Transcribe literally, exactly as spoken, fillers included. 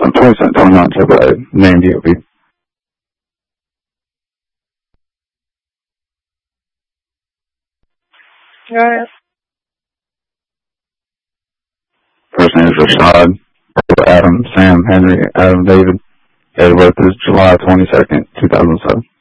twenty-seven twenty-nine Chevrolet, name D O B. Alright. First name is Rashad, Adam, Sam, Henry, Adam, David. Date of birth is July twenty-second, two thousand seven.